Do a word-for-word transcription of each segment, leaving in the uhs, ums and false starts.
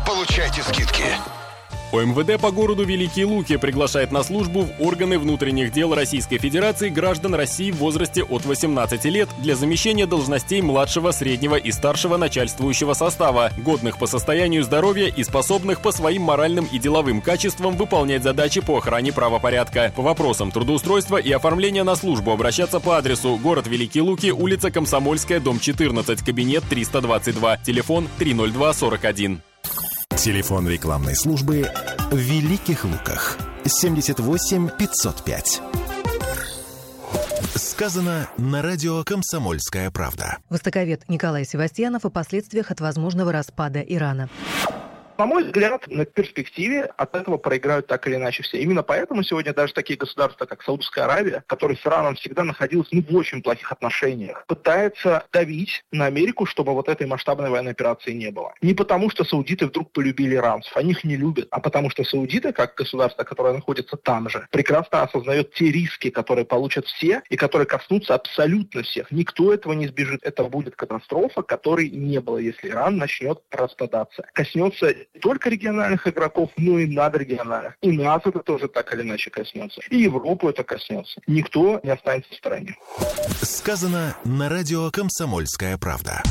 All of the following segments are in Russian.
получайте скидки. ОМВД по городу Великие Луки приглашает на службу в органы внутренних дел Российской Федерации граждан России в возрасте от восемнадцати лет для замещения должностей младшего, среднего и старшего начальствующего состава, годных по состоянию здоровья и способных по своим моральным и деловым качествам выполнять задачи по охране правопорядка. По вопросам трудоустройства и оформления на службу обращаться по адресу: город Великие Луки, улица Комсомольская, дом четырнадцать, кабинет триста двадцать два, телефон три ноль два сорок один. Телефон рекламной службы в Великих Луках семьдесят восемь пятьсот пять. Сказано на радио «Комсомольская правда». Востоковед Николай Севастьянов о последствиях от возможного распада Ирана. На мой взгляд, на перспективе от этого проиграют так или иначе все. Именно поэтому сегодня даже такие государства, как Саудовская Аравия, которые с Ираном всегда находились ну, в очень плохих отношениях, пытаются давить на Америку, чтобы вот этой масштабной военной операции не было. Не потому, что саудиты вдруг полюбили иранцев, они их не любят, а потому что саудиты, как государство, которое находится там же, прекрасно осознает те риски, которые получат все и которые коснутся абсолютно всех. Никто этого не избежит. Это будет катастрофа, которой не было, если Иран начнет распадаться. Коснется не только региональных игроков, но и надрегиональных. И нас это тоже так или иначе коснется. И Европу это коснется. Никто не останется в стороне. Сказано на радио «Комсомольская правда».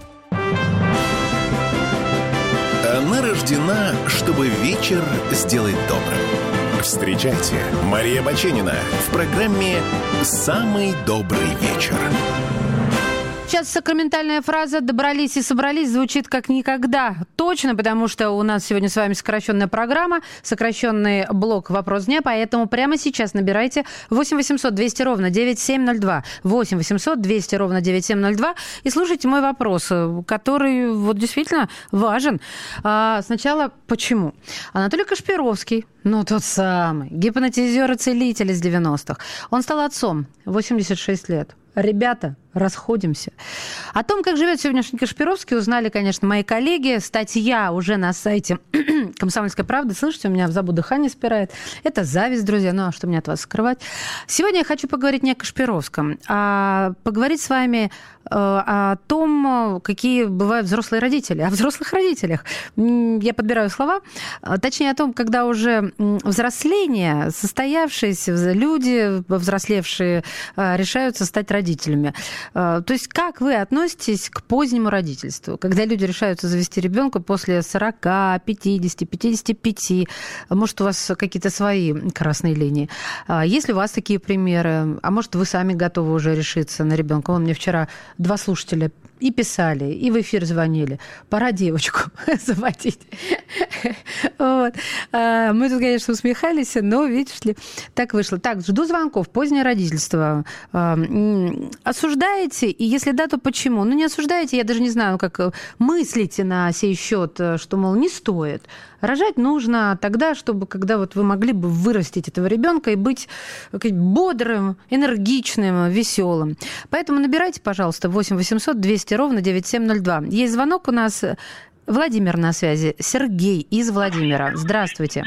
Она рождена, чтобы вечер сделать добрым. Встречайте, Мария Баченина в программе «Самый добрый вечер». Сейчас сакраментальная фраза «добрались и собрались» звучит как никогда точно, потому что у нас сегодня с вами сокращенная программа, сокращенный блок «Вопрос дня», поэтому прямо сейчас набирайте восемь восемьсот двести ровно девяносто семь ноль два, восемь восемьсот двести ровно девяносто семь ноль два, и слушайте мой вопрос, который вот действительно важен. А, сначала, почему? Анатолий Кашпировский, ну тот самый, гипнотизер и целитель из девяностых, он стал отцом, восемьдесят шесть лет. Ребята, расходимся. О том, как живет сегодняшний Кашпировский, узнали, конечно, мои коллеги. Статья уже на сайте «Комсомольской правды». Слышите, у меня в забу дыхание спирает. Это зависть, друзья. Ну, а что мне от вас скрывать? Сегодня я хочу поговорить не о Кашпировском, а поговорить с вами о том, какие бывают взрослые родители, о взрослых родителях. Я подбираю слова. Точнее, о том, когда уже взросление, состоявшиеся люди, взрослевшие, решаются стать родителями. То есть как вы относитесь к позднему родительству, когда люди решаются завести ребенка после сорока, пятидесяти, пятидесяти пяти? Может, у вас какие-то свои красные линии? Есть ли у вас такие примеры? А может, вы сами готовы уже решиться на ребенка? Он мне вчера два слушателя и писали, и в эфир звонили. Пора девочку заводить. Вот. Мы тут, конечно, усмехались, но, видишь ли, так вышло. Так, жду звонков. Позднее родительство. Осуждаете? И если да, то почему? Ну, не осуждаете, я даже не знаю, как мыслите на сей счет, что, мол, не стоит. Рожать нужно тогда, чтобы, когда вот вы могли бы вырастить этого ребенка и быть бодрым, энергичным, веселым. Поэтому набирайте, пожалуйста, восемь восемьсот двести ровно девяносто семь ноль два. Есть звонок у нас. Владимир на связи. Сергей из Владимира. Здравствуйте.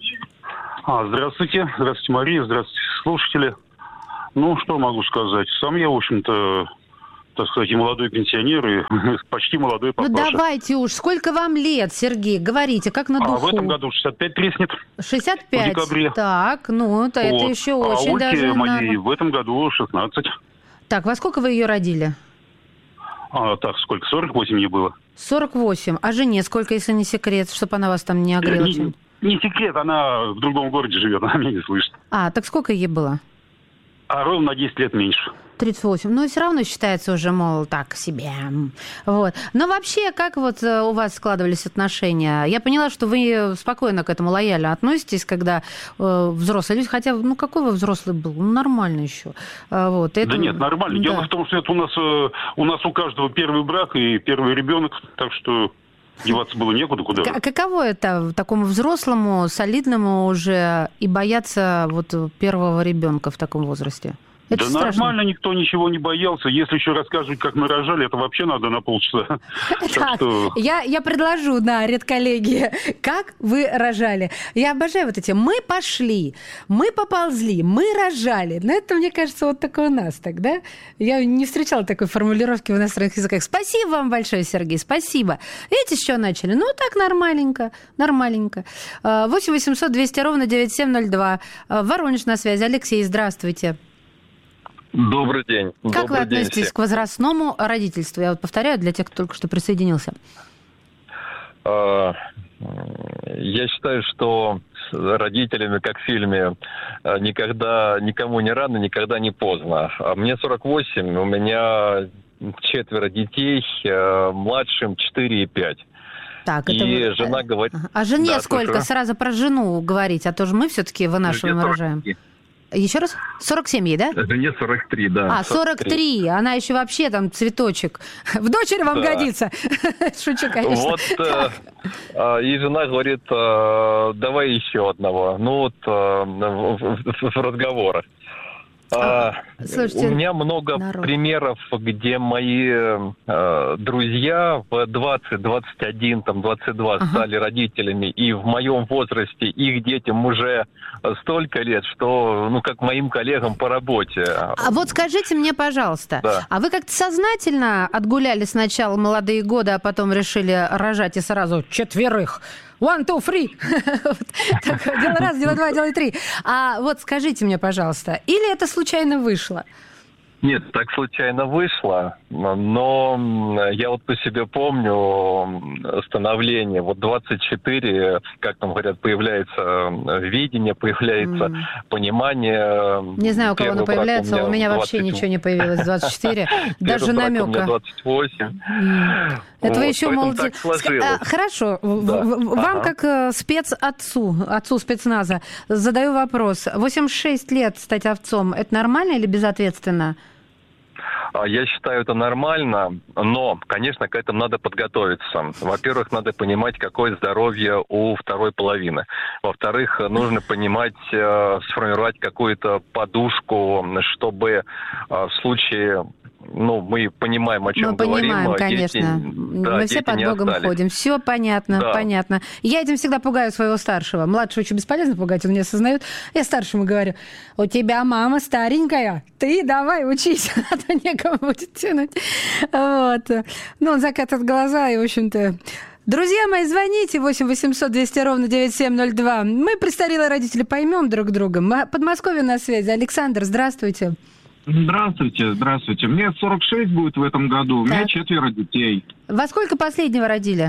А, здравствуйте. Здравствуйте, Мария. Здравствуйте, слушатели. Ну, что могу сказать? Сам я, в общем-то, так сказать, и молодой пенсионер, и почти молодой папаша. Ну, давайте уж. Сколько вам лет, Сергей? Говорите, как на духу. А в этом году шестьдесят пять треснет. шестьдесят пять? В декабре. Так, ну, это, вот. Это еще а очень Ольге даже... моей в этом году шестнадцать. Так, во сколько вы ее родили? А, так, сколько? сорок восемь ей было. сорок восемь. А жене сколько, если не секрет, чтобы она вас там не огрела? Не, не секрет, она в другом городе живет, она меня не слышит. А, так сколько ей было? А ровно на десять лет меньше. тридцать восемь. Ну, все равно считается уже, мол, так себе. Вот. Но вообще, как вот у вас складывались отношения? Я поняла, что вы спокойно к этому лояльно относитесь, когда э, взрослые люди, хотя, ну, какой вы взрослый был? Ну, нормально еще. Вот. Это... Да нет, нормально. Да. Дело в том, что это у нас, э, у нас у каждого первый брак и первый ребенок, так что... Деваться было некуда, куда. К- каково это такому взрослому, солидному уже и бояться вот первого ребенка в таком возрасте? Это да страшно. Нормально, никто ничего не боялся. Если еще рассказывать, как мы рожали, это вообще надо на полчаса. Так, я, я предложу на редколлегии, как вы рожали. Я обожаю вот эти «мы пошли», «мы поползли», «мы рожали». Но это, мне кажется, вот такое у нас тогда. Я не встречала такой формулировки в иностранных языках. Спасибо вам большое, Сергей, спасибо. Видите, с чего начали? Ну, так нормаленько, нормаленько. восемь восемьсот двести ровно девяносто семь ноль два. Воронеж на связи. Алексей, здравствуйте. Добрый день. Как Добрый вы относитесь день к возрастному родительству? Я вот повторяю для тех, кто только что присоединился. Я считаю, что с родителями, как в фильме, никогда никому не рано, никогда не поздно. Мне сорок восемь, у меня четверо детей, младшим четыре и пять. Так, и это вы... жена говорит... Ага. А жене да, сколько? слушаю. Сразу про жену говорить, а то же мы все-таки вынашиваем и рожаем. Еще раз? сорок семь ей, да? Жене сорок три, да. А, сорок три. Она еще вообще там цветочек. В дочери вам да. годится. Шучу, конечно. Вот, э, э, и жена говорит, э, давай еще одного. Ну вот э, в, в, в разговорах. А, Слушайте, у меня много народ. примеров, где мои э, друзья в двадцать, двадцать один, там, двадцать два ага. стали родителями, и в моем возрасте их детям уже столько лет, что, ну, как моим коллегам по работе. А вот скажите мне, пожалуйста, да. а вы как-то сознательно отгуляли сначала молодые годы, а потом решили рожать и сразу четверых? One, two, three. Дело раз, дело два, дело три. А вот скажите мне, пожалуйста, или это случайно вышло? Нет, так случайно вышло, но я вот по себе помню становление. Вот двадцать четыре, как там говорят, появляется видение, появляется mm. понимание. Не знаю, у кого оно появляется, у меня, у меня вообще ничего не появилось в двадцать четыре, даже намека. У меня двадцать восемь. Это вы еще молоде. Хорошо, вам как спецотцу, отцу спецназа, задаю вопрос. восемьдесят шесть лет стать отцом, это нормально или безответственно? Я считаю, это нормально, но, конечно, к этому надо подготовиться. Во-первых, надо понимать, какое здоровье у второй половины. Во-вторых, нужно понимать, сформировать какую-то подушку, чтобы в случае... Ну, мы понимаем, о чем мы говорим. Мы понимаем, конечно. Дети, да, мы все под Богом остались. ходим. Все понятно, да. понятно. Я этим всегда пугаю своего старшего. Младшего очень бесполезно пугать, он не осознает. Я старшему говорю, у тебя мама старенькая, ты давай учись, а то некому будет тянуть. Вот. Ну, он закатывает глаза и, в общем-то... Друзья мои, звоните восемь восемьсот двести ровно девяносто семь ноль два. Мы, престарелые родители, поймем друг друга. Подмосковье на связи. Александр, здравствуйте. Здравствуйте, здравствуйте. Мне сорок шесть будет в этом году, у так. меня четверо детей. Во сколько последнего родили?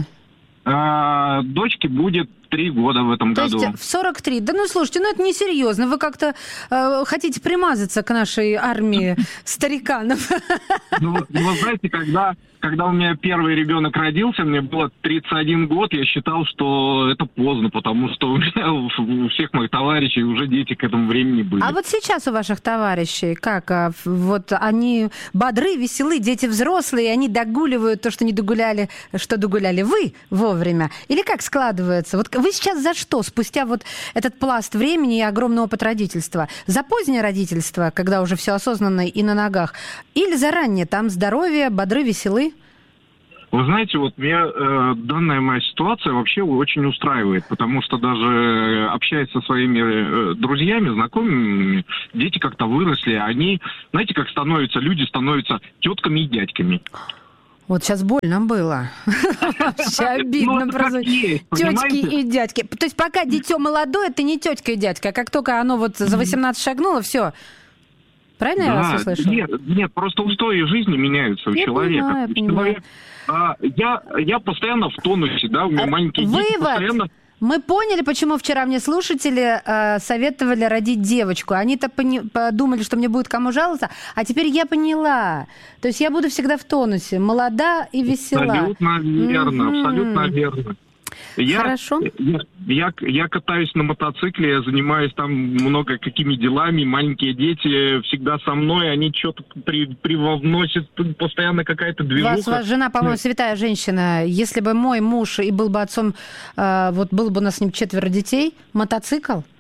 А, дочке будет три года в этом То году. То есть в сорок три. Да ну, слушайте, ну это несерьезно. Вы как-то э, хотите примазаться к нашей армии стариканов. Ну, вот, вы знаете, когда... Когда у меня первый ребенок родился, мне было тридцать один год, я считал, что это поздно, потому что у меня у всех моих товарищей уже дети к этому времени были. А вот сейчас у ваших товарищей как? Вот они бодры, веселы, дети взрослые, они догуливают то, что не догуляли, что догуляли вы вовремя? Или как складывается? Вот вы сейчас за что? Спустя вот этот пласт времени и огромный опыт родительства. За позднее родительство, когда уже все осознанно и на ногах? Или за раннее? Там здоровье, бодры, веселы? Вы знаете, вот меня э, данная моя ситуация вообще очень устраивает, потому что даже общаясь со своими э, друзьями, знакомыми, дети как-то выросли, они, знаете, как становятся, люди становятся тетками и дядьками. Вот сейчас больно было. Вообще обидно просто. Тетки и дядьки. То есть пока дитё молодое, это не тетка и дядька, а как только оно вот за восемнадцать шагнуло, все. Правильно я вас услышала? Нет, нет, просто устои жизни меняются у человека. Человек, а, я, я постоянно в тонусе, да, у меня маленькие дети постоянно... Мы поняли, почему вчера мне слушатели э, советовали родить девочку. Они-то пони- подумали, что мне будет кому жаловаться, а теперь я поняла. То есть я буду всегда в тонусе, молода и весела. Абсолютно верно, mm-hmm. абсолютно верно. Я, Хорошо. Я, я, я катаюсь на мотоцикле, я занимаюсь там много какими делами, маленькие дети всегда со мной, они что-то при, привносят, постоянно какая-то движуха. Вас, ваша жена, по-моему, святая женщина. Если бы мой муж и был бы отцом, э, вот было бы у нас с ним четверо детей, мотоцикл,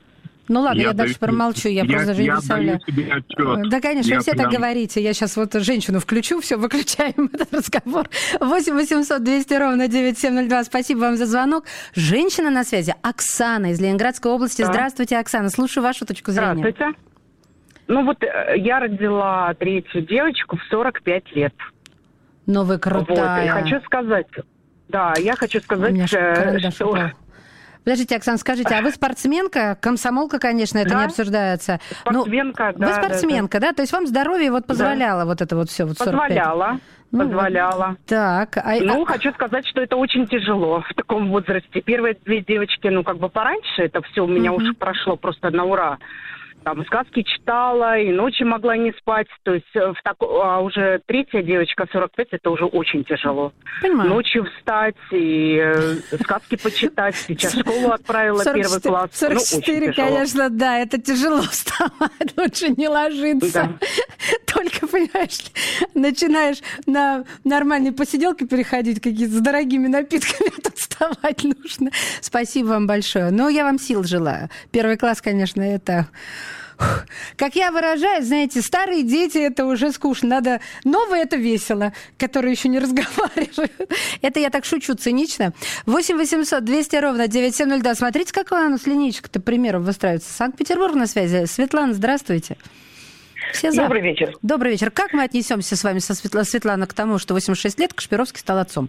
Ну ладно, я, я дальше даю, промолчу, я, я просто даже не представляю. Да, конечно, я вы все прям... так говорите. Я сейчас вот женщину включу, все, выключаем этот разговор. восемь восемьсот двести ровно девять семь ноль два. Спасибо вам за звонок. Женщина на связи. Оксана из Ленинградской области. Да. Здравствуйте, Оксана. Слушаю вашу точку зрения. Здравствуйте. Ну вот я родила третью девочку в сорок пять лет. Ну вы крутая. Вот, и хочу сказать, да, я хочу сказать, что... Подождите, Оксана, скажите, а вы спортсменка? Комсомолка, конечно, это да? не обсуждается. Спортсменка, ну, да. Вы спортсменка, да, да? То есть вам здоровье вот позволяло да. вот это вот все? Вот позволяло, ну, позволяло. Вот. Так. А... Ну, хочу сказать, что это очень тяжело в таком возрасте. Первые две девочки, ну, как бы пораньше, это все у меня mm-hmm. уже прошло просто на ура. Там сказки читала, и ночи могла не спать. То есть в так... а уже третья девочка, сорок пять, это уже очень тяжело. Понимаю. Ночью встать и э, сказки почитать. Сейчас в школу отправила сорок четыре, первый класс. сорок четыре, ну, конечно, да, это тяжело вставать, лучше не ложиться. Да. Только, понимаешь, начинаешь на нормальные посиделки переходить, какие-то с дорогими напитками, а тут вставать нужно. Спасибо вам большое. Но я вам сил желаю. Первый класс, конечно, это... Как я выражаюсь, знаете, старые дети – это уже скучно. Надо... Новые – это весело, которые еще не разговаривают. Это я так шучу цинично. восемь восемьсот двести ровно девять семь ноль два. Смотрите, какая у нас линейка-то примеров выстраивается. Санкт-Петербург на связи. Светлана, здравствуйте. Все за... Добрый вечер. Добрый вечер. Как мы отнесемся с вами, со Светла... Светлана, к тому, что восемьдесят шесть лет Кашпировский стал отцом?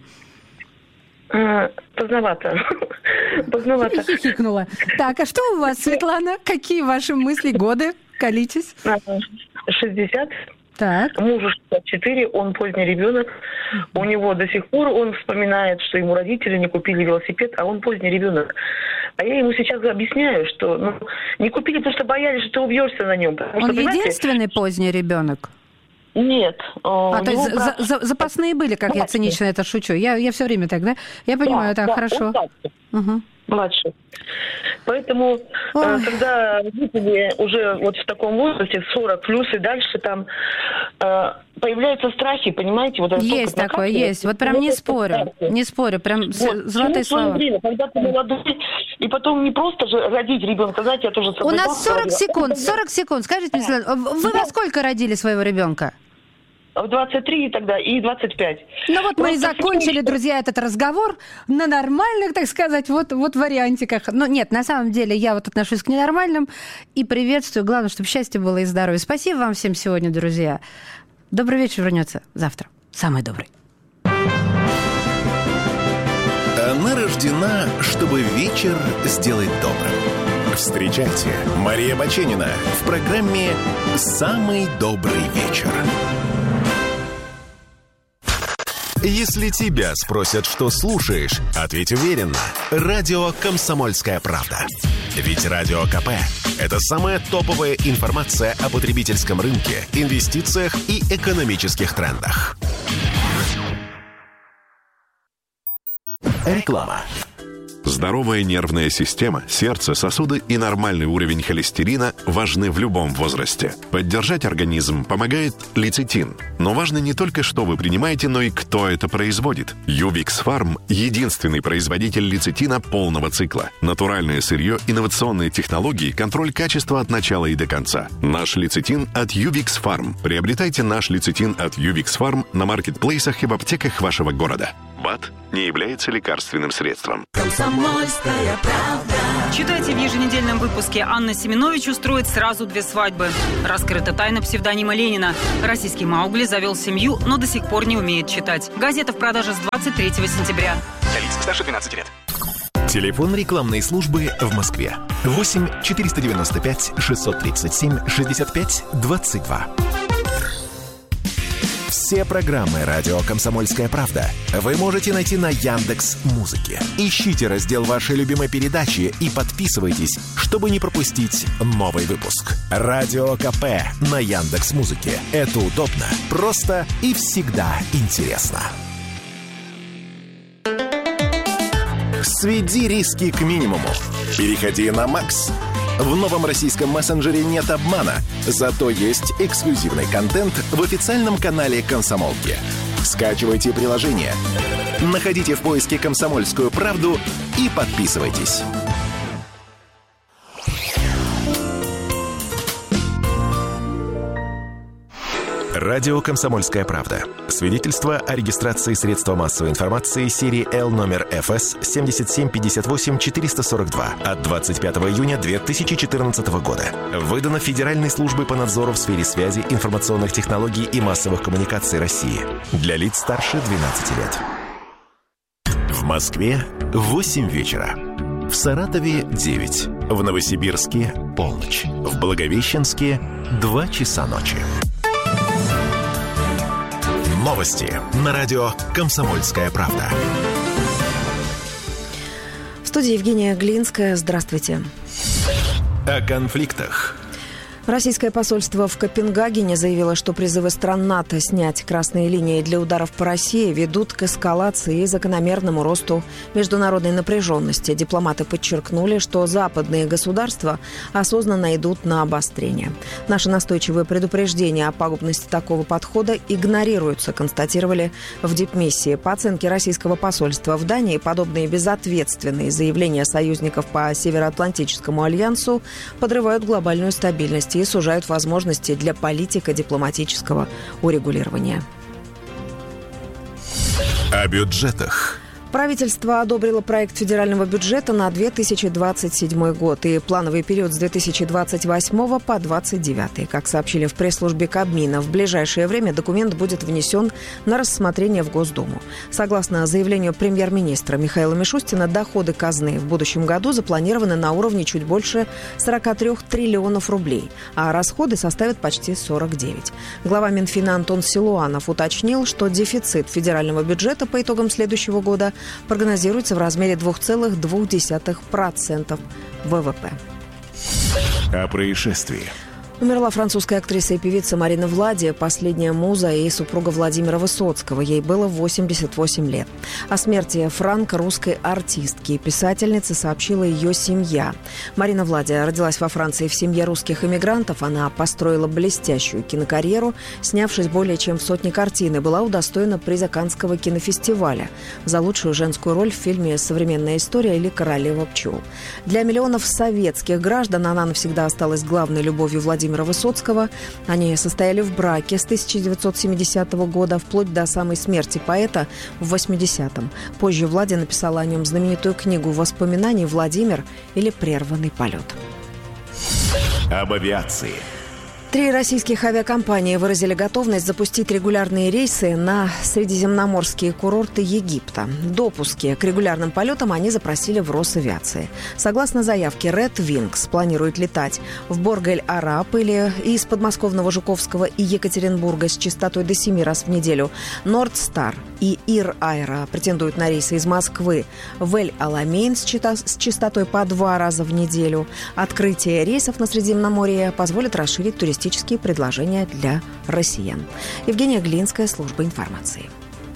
А, поздновато. Поздновато. Хихикнула. Так, а что у вас, Светлана? Какие ваши мысли, годы? Колитесь. шестьдесят. Так. Мужу шестьдесят четыре, он поздний ребенок. У него до сих пор он вспоминает, что ему родители не купили велосипед, а он поздний ребенок. А я ему сейчас объясняю, что ну, не купили, потому что боялись, что ты убьешься на нем. Он что, единственный поздний ребенок? Нет. А, то есть брат... за, за, запасные были, как младший. Я цинично это шучу. Я, я все время так, да? Я понимаю, да, так, да, хорошо. Угу. Младший. Поэтому, э, когда родители уже вот в таком возрасте, сорок плюс и дальше, там э, появляются страхи, понимаете? Вот есть такое, есть. Вот прям не спорю, страхи. не спорю, прям вот. Золотые слова. Время, когда ты молодой, и потом не просто же родить ребенка, знаете, я тоже... У нас сорок секунд, сорок секунд. Скажите, да. Вы да. во сколько родили своего ребенка? В двадцать три тогда и двадцать пять. Ну вот мы и закончили, друзья, этот разговор на нормальных, так сказать, вот, вот вариантиках. Но нет, на самом деле я вот отношусь к ненормальным и приветствую. Главное, чтобы счастье было и здоровье. Спасибо вам всем сегодня, друзья. Добрый вечер, вернется завтра. Самый добрый. Она рождена, чтобы вечер сделать добрым. Встречайте, Мария Баченина в программе «Самый добрый вечер». Если тебя спросят, что слушаешь, ответь уверенно. Радио «Комсомольская правда». Ведь Радио КП – это самая топовая информация о потребительском рынке, инвестициях и экономических трендах. Реклама. Здоровая нервная система, сердце, сосуды и нормальный уровень холестерина важны в любом возрасте. Поддержать организм помогает лецитин. Но важно не только, что вы принимаете, но и кто это производит. Ювикс Фарм – единственный производитель лецитина полного цикла. Натуральное сырье, инновационные технологии, контроль качества от начала и до конца. Наш лецитин от Ювикс Фарм. Приобретайте наш лецитин от Ювикс Фарм на маркетплейсах и в аптеках вашего города. БАД не является лекарственным средством. Комсомольская правда. Читайте в еженедельном выпуске. Анна Семенович устроит сразу две свадьбы. Раскрыта тайна псевдонима Ленина. Российский Маугли завел семью, но до сих пор не умеет читать. Газета в продаже с двадцать третьего сентября. Для лиц старше двенадцати лет. Телефон рекламной службы в Москве. восемь четыреста девяносто пять шестьсот тридцать семь шестьдесят пять двадцать два. Все программы «Радио Комсомольская правда» вы можете найти на Яндекс.Музыке. Ищите раздел вашей любимой передачи и подписывайтесь, чтобы не пропустить новый выпуск. Радио КП на Яндекс.Музыке. Это удобно, просто и всегда интересно. Сведи риски к минимуму. Переходи на Макс. В новом российском мессенджере нет обмана, зато есть эксклюзивный контент в официальном канале «Комсомолки». Скачивайте приложение, находите в поиске «Комсомольскую правду» и подписывайтесь. Радио «Комсомольская правда». Свидетельство о регистрации средства массовой информации серии Л номер эф эс семь семь пять восемь четыре сорок два от двадцать пятого июня две тысячи четырнадцатого года. Выдано Федеральной службой по надзору в сфере связи, информационных технологий и массовых коммуникаций России. Для лиц старше двенадцати лет. В Москве восемь вечера. В Саратове девять. В Новосибирске полночь. В Благовещенске два часа ночи. Новости на радио «Комсомольская правда». В студии Евгения Глинская. Здравствуйте. О конфликтах. Российское посольство в Копенгагене заявило, что призывы стран НАТО снять красные линии для ударов по России ведут к эскалации и закономерному росту международной напряженности. Дипломаты подчеркнули, что западные государства осознанно идут на обострение. Наши настойчивые предупреждения о пагубности такого подхода игнорируются, констатировали в дипмиссии. По оценке российского посольства в Дании, подобные безответственные заявления союзников по Североатлантическому альянсу подрывают глобальную стабильность и сужают возможности для политико-дипломатического урегулирования. О бюджетах. Правительство одобрило проект федерального бюджета на две тысячи двадцать седьмой год и плановый период с две тысячи двадцать восьмого по двадцать девятый. Как сообщили в пресс-службе Кабмина, в ближайшее время документ будет внесен на рассмотрение в Госдуму. Согласно заявлению премьер-министра Михаила Мишустина, доходы казны в будущем году запланированы на уровне чуть больше сорок три триллионов рублей, а расходы составят почти сорок девять. Глава Минфина Антон Силуанов уточнил, что дефицит федерального бюджета по итогам следующего года прогнозируется в размере два целых две десятых процента вэ вэ пэ. О происшествии. Умерла французская актриса и певица Марина Влади, последняя муза и супруга Владимира Высоцкого. Ей было восемьдесят восемь лет. О смерти франко-русской артистки и писательницы сообщила ее семья. Марина Влади родилась во Франции в семье русских эмигрантов. Она построила блестящую кинокарьеру, снявшись более чем в сотне картин, и была удостоена приза Каннского кинофестиваля за лучшую женскую роль в фильме «Современная история» или «Королева пчел». Для миллионов советских граждан она навсегда осталась главной любовью Владимира Высоцкого. Они состояли в браке с тысяча девятьсот семидесятого года вплоть до самой смерти поэта в восьмидесятом. Позже Влади написала о нем знаменитую книгу «Воспоминаний Владимир» или «Прерванный полет». Об авиации. Три российских авиакомпании выразили готовность запустить регулярные рейсы на средиземноморские курорты Египта. Допуски к регулярным полетам они запросили в Росавиации. Согласно заявке, Red Wings планирует летать в Борг-эль-Араб или из подмосковного Жуковского и Екатеринбурга с частотой до семи раз в неделю. Нордстар и Ир Аэро претендуют на рейсы из Москвы в Эль-Аламейн с частотой по два раза в неделю. Открытие рейсов на Средиземноморье позволит расширить туристические предложения для россиян. Евгения Глинская, служба информации.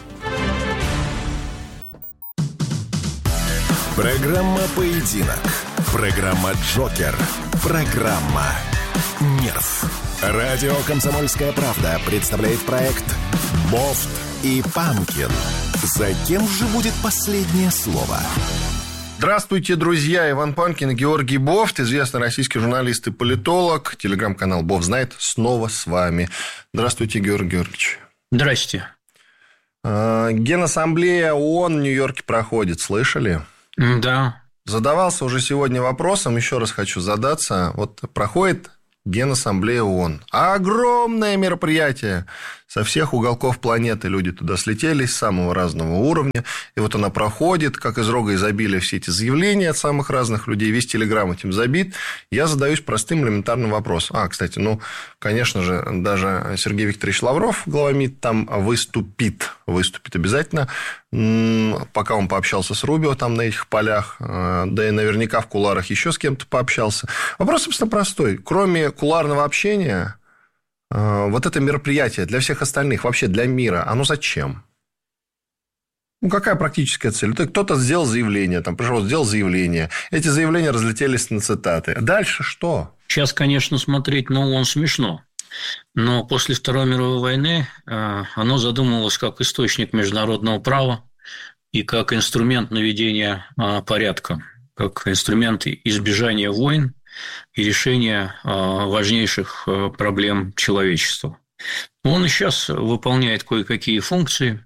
Программа «Поединок». Программа «Джокер». Программа «Нерв». Радио «Комсомольская правда» представляет проект «Бофт и Панкин». За кем же будет последнее слово? Здравствуйте, друзья. Иван Панкин и Георгий Бофт, известный российский журналист и политолог. Телеграм-канал «Бофт знает» снова с вами. Здравствуйте, Георгий Георгиевич. Здрасте. Генассамблея ООН в Нью-Йорке проходит, слышали? Да. Задавался уже сегодня вопросом, еще раз хочу задаться. Вот проходит Генассамблея ООН. Огромное мероприятие. Со всех уголков планеты люди туда слетелись, с самого разного уровня. И вот она проходит, как из рога изобилия, все эти заявления от самых разных людей. Весь Телеграм этим забит. Я задаюсь простым элементарным вопросом. А, кстати, ну, конечно же, даже Сергей Викторович Лавров, глава МИД, там выступит. Выступит обязательно. Пока он пообщался с Рубио там на этих полях. Да и наверняка в кулуарах еще с кем-то пообщался. Вопрос, собственно, простой. Кроме кулуарного общения, вот это мероприятие для всех остальных, вообще для мира, оно зачем? Ну, какая практическая цель? Кто-то сделал заявление, там пришел, сделал заявление. Эти заявления разлетелись на цитаты. Дальше что? Сейчас, конечно, смотреть на ООН смешно. Но после Второй мировой войны оно задумывалось как источник международного права и как инструмент наведения порядка, как инструмент избежания войн и решения важнейших проблем человечества. Он и сейчас выполняет кое-какие функции,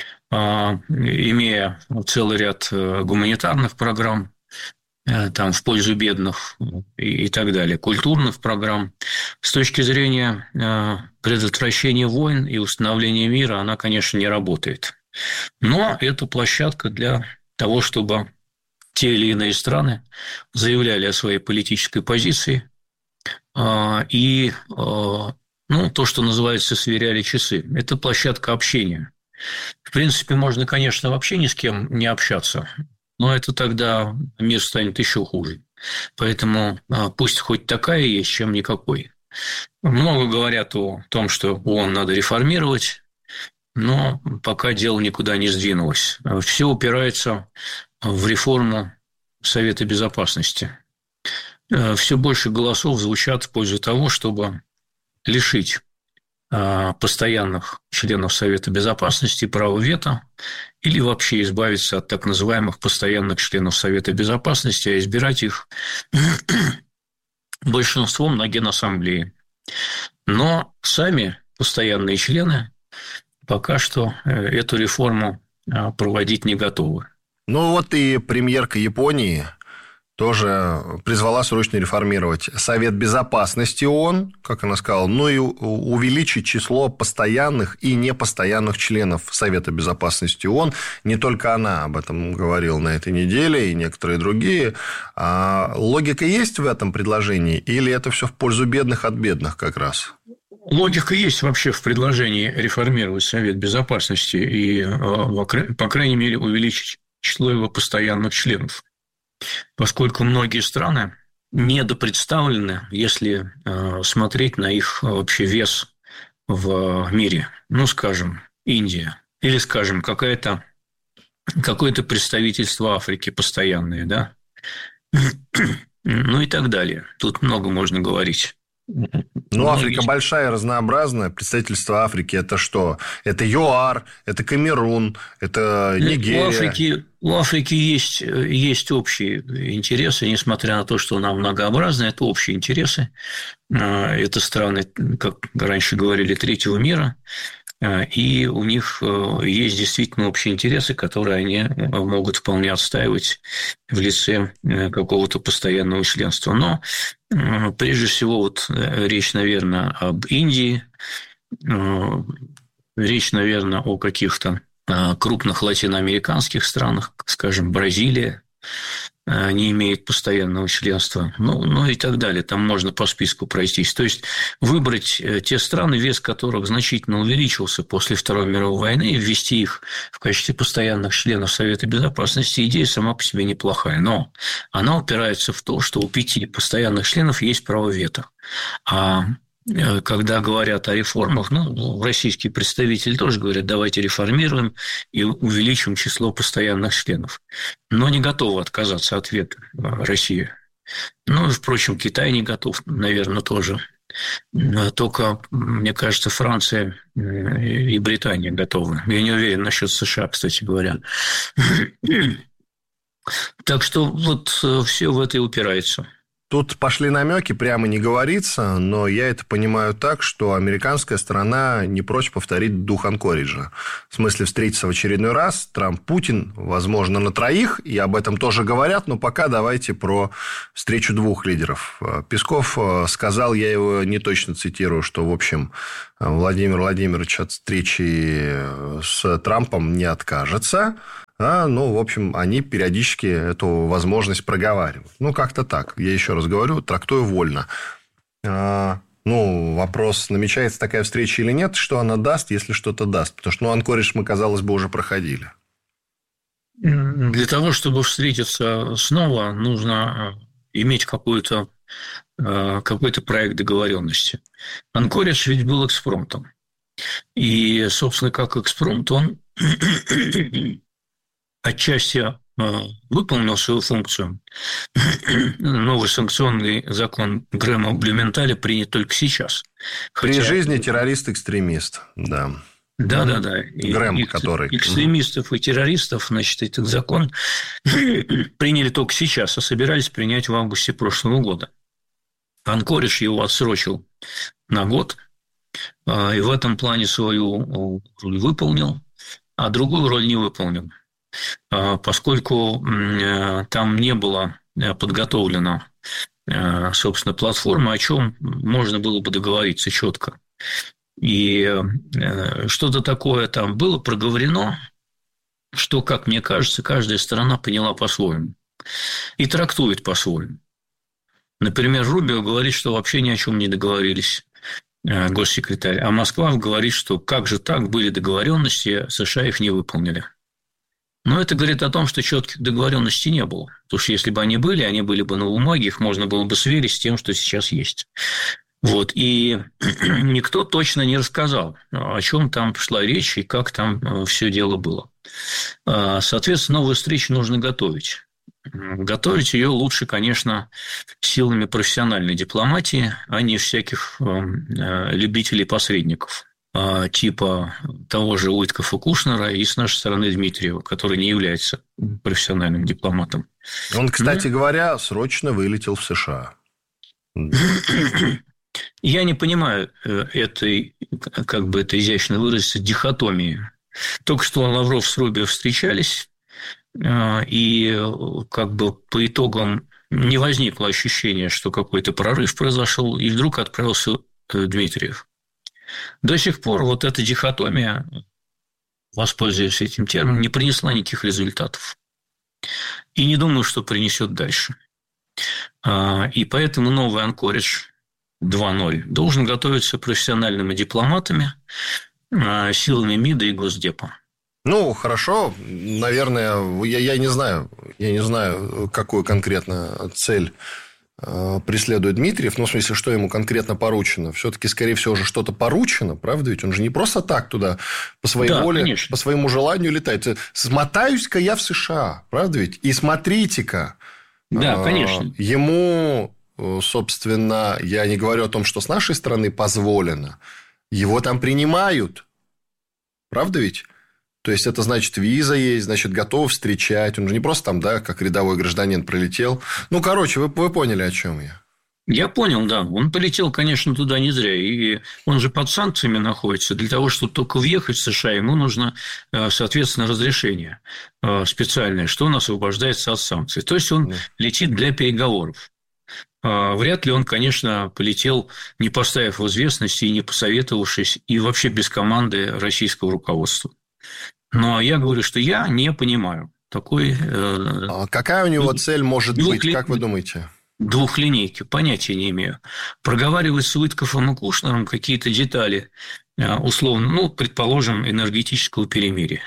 имея целый ряд гуманитарных программ, там, в пользу бедных и так далее, культурных программ. С точки зрения предотвращения войн и установления мира она, конечно, не работает. Но это площадка для того, чтобы те или иные страны заявляли о своей политической позиции и, ну, то, что называется, сверяли часы. Это площадка общения. В принципе, можно, конечно, вообще ни с кем не общаться, но это тогда мир станет еще хуже. Поэтому пусть хоть такая есть, чем никакой. Много говорят о том, что ООН надо реформировать, но пока дело никуда не сдвинулось. Все упирается в реформу Совета Безопасности. Все больше голосов звучат в пользу того, чтобы лишить постоянных членов Совета Безопасности права вето или вообще избавиться от так называемых постоянных членов Совета Безопасности, а избирать их большинством на Генассамблее. Но сами постоянные члены пока что эту реформу проводить не готовы. Ну вот и премьерка Японии тоже призвала срочно реформировать Совет Безопасности ООН, как она сказала, ну и увеличить число постоянных и непостоянных членов Совета Безопасности ООН. Не только она об этом говорила на этой неделе, и некоторые другие. А логика есть в этом предложении, или это все в пользу бедных от бедных как раз? Логика есть вообще в предложении реформировать Совет Безопасности и, по крайней мере, увеличить число его постоянных членов. Поскольку многие страны недопредставлены, если э, смотреть на их вообще вес в мире. Ну, скажем, Индия. Или, скажем, какое-то, какое-то представительство Африки постоянное, да? Ну и так далее. Тут много можно говорить. Ну, Африка большая, разнообразная. Представительство Африки – это что? Это ЮАР, это Камерун, это Нигерия. У Африки, у Африки есть, есть общие интересы, несмотря на то, что она многообразная, это общие интересы. Это страны, как раньше говорили, третьего мира. И у них есть действительно общие интересы, которые они могут вполне отстаивать в лице какого-то постоянного членства. Но прежде всего вот речь, наверное, об Индии, речь, наверное, о каких-то крупных латиноамериканских странах, скажем, Бразилия не имеет постоянного членства, ну, ну и так далее. Там можно по списку пройтись. То есть выбрать те страны, вес которых значительно увеличился после Второй мировой войны, и ввести их в качестве постоянных членов Совета Безопасности, идея сама по себе неплохая. Но она упирается в то, что у пяти постоянных членов есть право вето. А когда говорят о реформах, ну, российские представители тоже говорят, давайте реформируем и увеличим число постоянных членов. Но не готовы отказаться от вето Россия. Ну, впрочем, Китай не готов, наверное, тоже. Только, мне кажется, Франция и Британия готовы. Я не уверен насчет США, кстати говоря. Так что вот все в это и упирается. Тут пошли намеки, прямо не говорится, но я это понимаю так, что американская сторона не прочь повторить дух Анкориджа. В смысле, встретиться в очередной раз Трамп-Путин, возможно, на троих, и об этом тоже говорят, но пока давайте про встречу двух лидеров. Песков сказал, я его не точно цитирую, что, в общем, Владимир Владимирович от встречи с Трампом не откажется. А, ну, в общем, они периодически эту возможность проговаривают. Ну, как-то так. Я еще раз говорю, трактую вольно. А, ну, вопрос, намечается такая встреча или нет, что она даст, если что-то даст. Потому что, ну, Анкоридж мы, казалось бы, уже проходили. Для того, чтобы встретиться снова, нужно иметь какой-то, какой-то проект договоренности. Анкоридж ведь был экспромтом. И, собственно, как экспромт, он отчасти выполнил свою функцию. Новый санкционный закон Грэма Блюменталя принят только сейчас. При Хотя... жизни террорист-экстремист, да. Да, да, да. Грэм, и, который... Экстремистов и террористов, значит, этот закон приняли только сейчас, а собирались принять в августе прошлого года. Анкоридж его отсрочил на год, И в этом плане свою роль выполнил, а другую роль не выполнил. Поскольку там не было подготовлено, собственно, платформа, о чем можно было бы договориться четко. И что-то такое там было проговорено, что, как мне кажется, каждая сторона поняла по-своему и трактует по-своему. Например, Рубио говорит, что вообще ни о чем не договорились, госсекретарь, а Москва говорит, что как же так, были договоренности, США их не выполнили. Но это говорит о том, что четких договоренностей не было. Потому что если бы они были, они были бы на бумаге, их можно было бы сверить с тем, что сейчас есть. Вот. И никто точно не рассказал, о чем там шла речь и как там все дело было. Соответственно, новую встречу нужно готовить. Готовить ее лучше, конечно, силами профессиональной дипломатии, а не всяких любителей-посредников, типа того же Уиткофа Кушнера и, с нашей стороны, Дмитриева, который не является профессиональным дипломатом. Он, кстати говоря, срочно вылетел в США. Я не понимаю этой, как бы это изящно выразиться, дихотомии. Только что Лавров с Рубио встречались, и как бы по итогам не возникло ощущения, что какой-то прорыв произошел, и вдруг отправился Дмитриев. До сих пор вот эта дихотомия, воспользуясь этим термином, не принесла никаких результатов. И не думаю, что принесет дальше. И поэтому новый Анкоридж два ноль должен готовиться профессиональными дипломатами, силами МИДа и Госдепа. Ну, хорошо, наверное, я, я не знаю, я не знаю, какую конкретно цель преследует Дмитриев, ну, в смысле, что ему конкретно поручено. Все-таки, скорее всего, уже что-то поручено, правда? Ведь он же не просто так туда по своей да, воле, конечно. По своему желанию летает. Смотаюсь-ка я в США, правда ведь? И смотрите-ка. Да, конечно. Ему, собственно, я не говорю о том, что с нашей стороны позволено. Его там принимают. Правда ведь? То есть, это значит, виза есть, значит, готов встречать. Он же не просто там, да, как рядовой гражданин прилетел. Ну, короче, вы, вы поняли, о чем я. Я понял, да. Он полетел, конечно, туда не зря. И он же под санкциями находится. Для того, чтобы только въехать в США, ему нужно, соответственно, разрешение специальное, что он освобождается от санкций. То есть, он да. летит для переговоров. Вряд ли он, конечно, полетел, не поставив в известность и не посоветовавшись, и вообще без команды российского руководства. Но я говорю, что я не понимаю такой... А какая у него цель может быть, ли... как вы думаете? Двухлинейки, понятия не имею. Проговаривать с Уиткофом и Кушнером какие-то детали, условно, ну, предположим, энергетического перемирия.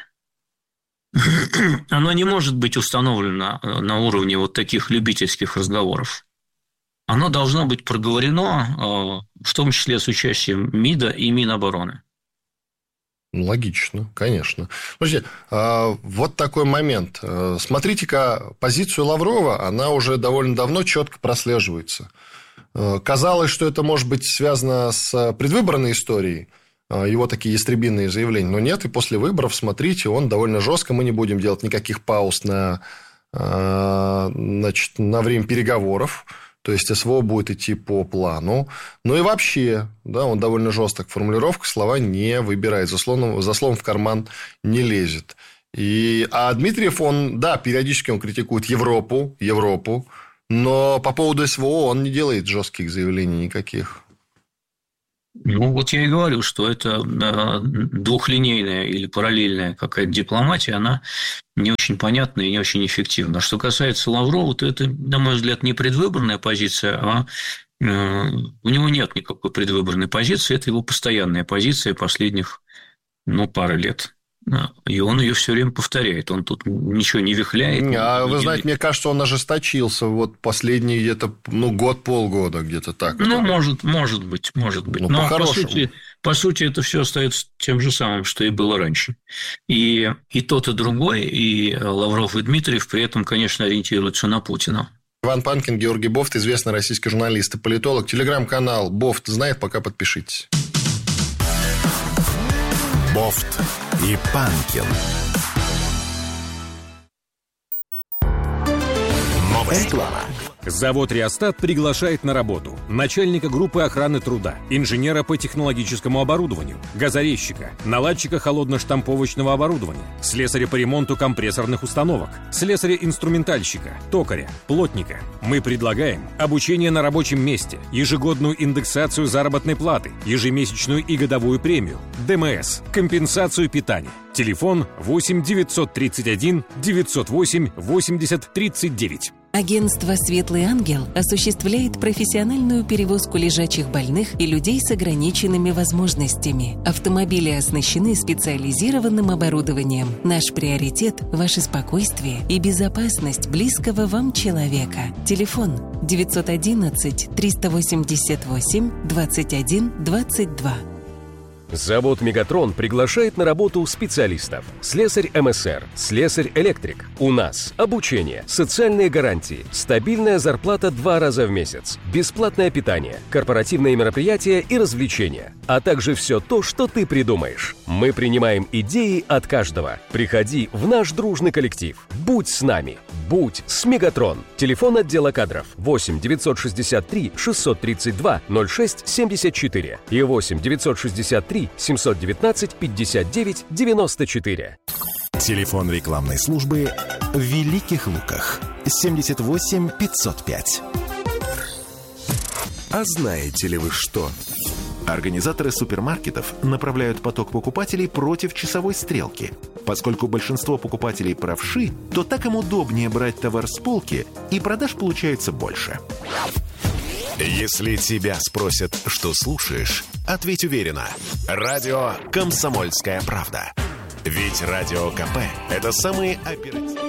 Оно не может быть установлено на уровне вот таких любительских разговоров. Оно должно быть проговорено, в том числе с участием МИДа и Минобороны. Логично, конечно. Слушайте, вот такой момент. Смотрите-ка, позицию Лаврова, она уже довольно давно четко прослеживается. Казалось, что это может быть связано с предвыборной историей, его такие ястребиные заявления. Но нет, и после выборов, смотрите, он довольно жестко. Мы не будем делать никаких пауз на, значит, на время переговоров. То есть, СВО будет идти по плану. Ну, и вообще, да, он довольно жесток в формулировках, слова не выбирает, за словом, за словом в карман не лезет. И, а Дмитриев, он, да, периодически он критикует Европу, Европу, но по поводу СВО он не делает жестких заявлений никаких. Ну, вот я и говорю, что это двухлинейная или параллельная какая-то дипломатия, она не очень понятна и не очень эффективна. Что касается Лаврова, то это, на мой взгляд, не предвыборная позиция, а у него нет никакой предвыборной позиции, это его постоянная позиция последних, ну, пары лет. И он ее все время повторяет. Он тут ничего не вихляет. А не вы не знаете, мне кажется, он ожесточился вот последний где-то, ну, год-полгода где-то так. Ну, может, может быть, может быть. Ну, но по сути, по сути, это все остается тем же самым, что и было раньше. И, и тот, и другой, и Лавров, и Дмитриев при этом, конечно, ориентируются на Путина. Иван Панкин, Георгий Бофт, известный российский журналист и политолог. Телеграм-канал Бофт знает, пока подпишитесь. Бофт и Панкин. Новости. Реклама. Завод «Реостат» приглашает на работу начальника группы охраны труда, инженера по технологическому оборудованию, газорезчика, наладчика холодно-штамповочного оборудования, слесаря по ремонту компрессорных установок, слесаря-инструментальщика, токаря, плотника. Мы предлагаем обучение на рабочем месте, ежегодную индексацию заработной платы, ежемесячную и годовую премию, ДМС, компенсацию питания. Телефон восемь девятьсот тридцать один девятьсот восемь восемьдесят тридцать девять. Агентство «Светлый ангел» осуществляет профессиональную перевозку лежачих больных и людей с ограниченными возможностями. Автомобили оснащены специализированным оборудованием. Наш приоритет – ваше спокойствие и безопасность близкого вам человека. Телефон девятьсот одиннадцать триста восемьдесят восемь двадцать один двадцать два. Завод «Мегатрон» приглашает на работу специалистов. Слесарь эм эс эр, слесарь-электрик. У нас обучение, социальные гарантии, стабильная зарплата два раза в месяц, бесплатное питание, корпоративные мероприятия и развлечения, а также все то, что ты придумаешь. Мы принимаем идеи от каждого. Приходи в наш дружный коллектив. Будь с нами. Будь с «Мегатрон». Телефон отдела кадров восемь девятьсот шестьдесят три шестьсот тридцать два ноль шесть семьдесят четыре и восемь девятьсот шестьдесят три семьсот девятнадцать пятьдесят девять девяносто четыре. Телефон рекламной службы в Великих Луках семьдесят восемь пятьсот пять. А знаете ли вы что? Организаторы супермаркетов направляют поток покупателей против часовой стрелки. Поскольку большинство покупателей правши, то так им удобнее брать товар с полки, и продаж получается больше. Если тебя спросят, что слушаешь, ответь уверенно. Радио «Комсомольская правда». Ведь Радио КП – это самые оперативные...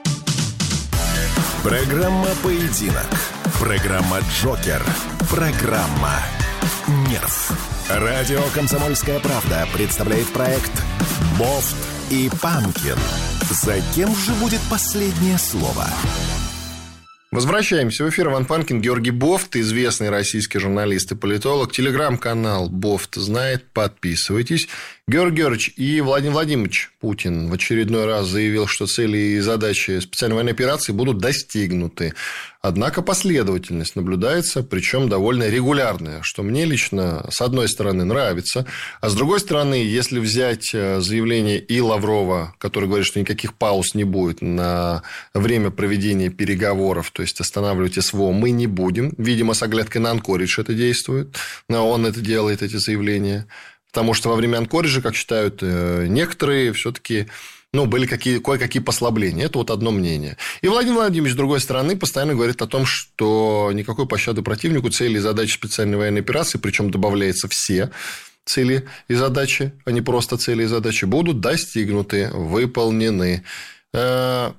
Программа «Поединок». Программа «Джокер». Программа «Нерв». Радио «Комсомольская правда» представляет проект «Бофт и Панкин». За кем же будет последнее слово? Возвращаемся в эфир. Иван Панкин, Георгий Бофт, известный российский журналист и политолог. Телеграм-канал Бофт знает. Подписывайтесь. Георгий Георгиевич и Владимир Владимирович Путин в очередной раз заявил, что цели и задачи специальной военной операции будут достигнуты. Однако последовательность наблюдается, причем довольно регулярная, что мне лично, с одной стороны, нравится, а с другой стороны, если взять заявление и Лаврова, который говорит, что никаких пауз не будет на время проведения переговоров, то есть останавливать СВО мы не будем, видимо, с оглядкой на Анкоридж это действует, но он это делает, эти заявления, потому что во время Анкориджа, как считают некоторые, все-таки... Ну, были какие, кое-какие послабления. Это вот одно мнение. И Владимир Владимирович, с другой стороны, постоянно говорит о том, что никакой пощады противнику, цели и задачи специальной военной операции, причем добавляется все цели и задачи, а не просто цели и задачи, будут достигнуты, выполнены. Но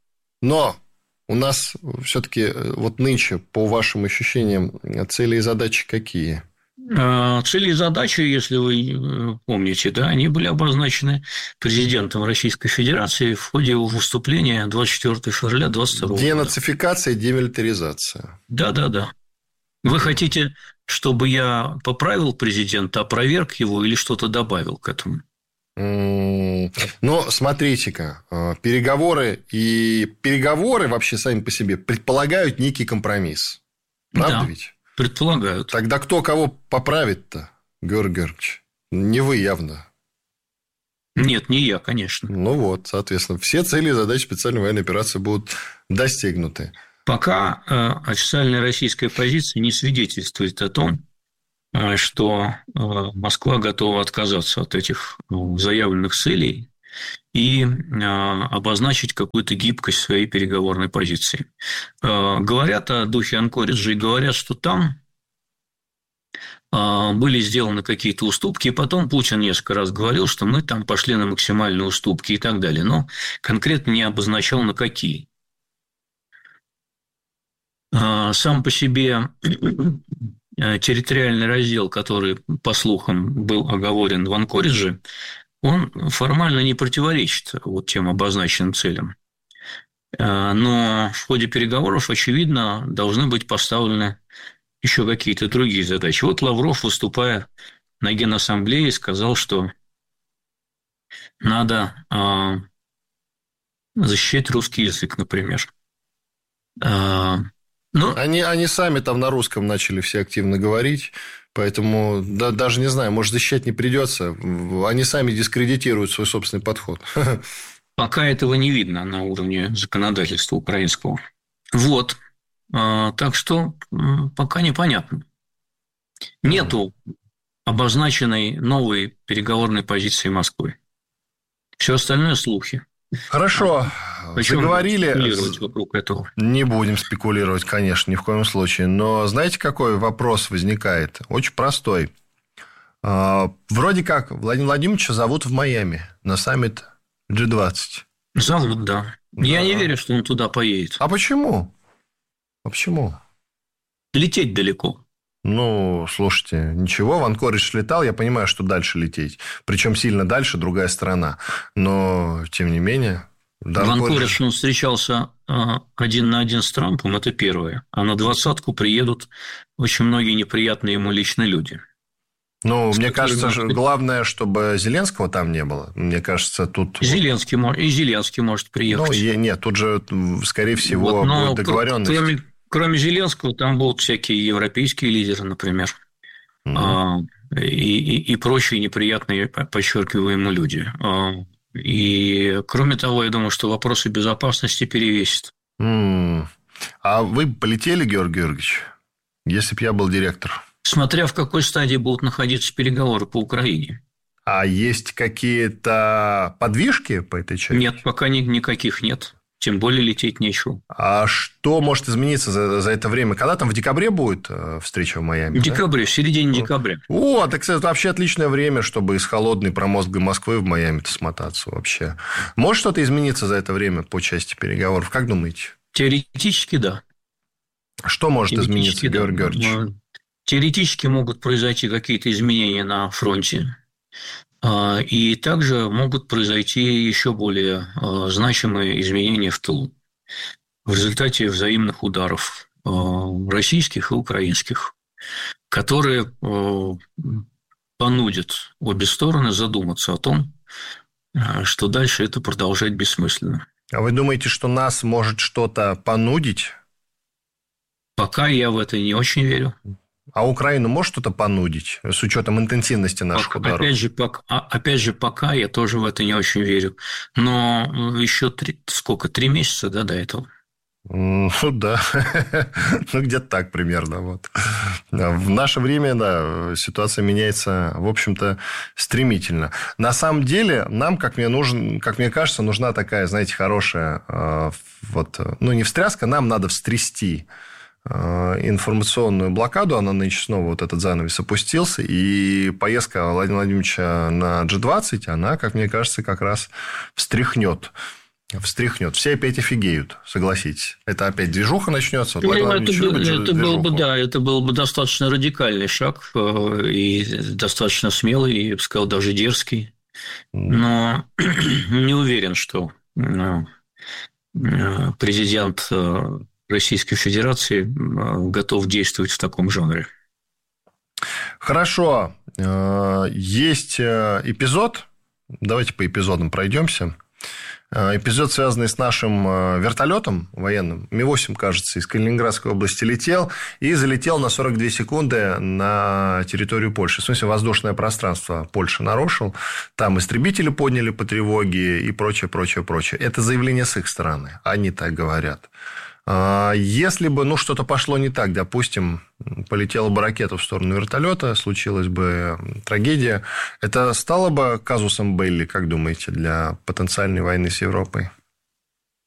у нас все-таки вот нынче, по вашим ощущениям, цели и задачи какие? Цели и задачи, если вы помните, да, они были обозначены президентом Российской Федерации в ходе его выступления двадцать четвёртого февраля двадцать второго года. Денацификация и демилитаризация. Да-да-да. Вы хотите, чтобы я поправил президента, опроверг его или что-то добавил к этому? Ну, смотрите-ка, переговоры и переговоры вообще сами по себе предполагают некий компромисс. Правда да. ведь? Предполагают. Тогда кто кого поправит-то, Георгий Георгиевич? Не вы явно. Нет, не я, конечно. Ну вот, соответственно, все цели и задачи специальной военной операции будут достигнуты. Пока э, официальная российская позиция не свидетельствует о том, э, что э, Москва готова отказаться от этих э, заявленных целей и э, обозначить какую-то гибкость своей переговорной позиции. Э, говорят о духе Анкориджа и говорят, что там э, были сделаны какие-то уступки, и потом Путин несколько раз говорил, что мы там пошли на максимальные уступки и так далее, но конкретно не обозначал на какие. Э, сам по себе территориальный раздел, который, по слухам, был оговорен в Анкоридже, он формально не противоречит вот тем обозначенным целям. Но в ходе переговоров, очевидно, должны быть поставлены еще какие-то другие задачи. Вот Лавров, выступая на Генассамблее, сказал, что надо защищать русский язык, например. Ну, они, они сами там на русском начали все активно говорить. Поэтому да, даже не знаю, может, защищать не придется. Они сами дискредитируют свой собственный подход. Пока этого не видно на уровне законодательства украинского. Вот. Так что пока непонятно. Нету обозначенной новой переговорной позиции Москвы. Все остальное слухи. Хорошо. Причем заговорили. Спекулировать вокруг этого. Не будем спекулировать, конечно, ни в коем случае. Но знаете, какой вопрос возникает? Очень простой. Вроде как Владимира Владимировича зовут в Майами на саммит джи двадцать. Зовут, да. да. Я не верю, что он туда поедет. А почему? А почему? Лететь далеко. Ну, слушайте, ничего, в Анкоридж летал, я понимаю, что дальше лететь. Причем сильно дальше, другая страна. Но, тем не менее... В Анкоридж он встречался один на один с Трампом, это первое. А на двадцатку приедут очень многие неприятные ему лично люди. Ну, мне кажется, может... главное, чтобы Зеленского там не было. Мне кажется, тут... Зеленский, и Зеленский может приехать. Ну, нет, тут же, скорее всего, вот, будет договоренность. Кроме, кроме Зеленского, там будут всякие европейские лидеры, например. Mm-hmm. А, и, и, и прочие неприятные, подчеркиваемые люди. А, и, кроме того, я думаю, что вопросы безопасности перевесят. Mm. А вы полетели, Георгий Георгиевич, если бы я был директор? Смотря в какой стадии будут находиться переговоры по Украине. А есть какие-то подвижки по этой части? Нет, пока ни, никаких нет. Тем более лететь нечего. А что может измениться за, за это время? Когда там в декабре будет встреча в Майами? В декабре, да? в середине декабря. О, так, кстати, это вообще отличное время, чтобы из холодной промозглой Москвы в Майами-то смотаться вообще. Может что-то измениться за это время по части переговоров? Как думаете? Теоретически, да. Что может измениться, да. Георгий Георгиевич? Теоретически могут произойти какие-то изменения на фронте. И также могут произойти еще более значимые изменения в тылу в результате взаимных ударов российских и украинских, которые понудят обе стороны задуматься о том, что дальше это продолжать бессмысленно. А вы думаете, что нас может что-то понудить? Пока я в это не очень верю. А Украину может что-то понудить с учетом интенсивности наших пока, ударов? Опять же, пока, опять же, пока я тоже в это не очень верю. Но еще три, сколько, три месяца, да, до этого? Ну, да. Ну, где-то так примерно. Вот. В наше время, да, ситуация меняется, в общем-то, стремительно. На самом деле, нам, как мне, нужен, как мне кажется, нужна такая, знаете, хорошая, вот, ну, не встряска, нам надо встрясти информационную блокаду, она нынче снова вот этот занавес опустился, и поездка Владимира Владимировича на джи двадцать, она, как мне кажется, как раз встряхнет. Встряхнет. Все опять офигеют, согласитесь. Это опять движуха начнется. Вот ну, это был, это был бы, да, это был бы достаточно радикальный шаг и достаточно смелый, и, я бы сказал, даже дерзкий. Но не уверен, что президент Российской Федерации готов действовать в таком жанре. Хорошо. Есть эпизод. Давайте по эпизодам пройдемся. Эпизод, связанный с нашим вертолетом военным. Ми восемь, кажется, из Калининградской области летел и залетел на сорок две секунды на территорию Польши. В смысле, воздушное пространство Польши нарушил. Там истребители подняли по тревоге и прочее, прочее, прочее. Это заявление с их стороны. Они так говорят. Если бы, ну, что-то пошло не так, допустим, полетела бы ракета в сторону вертолета, случилась бы трагедия, это стало бы казусом белли, как думаете, для потенциальной войны с Европой?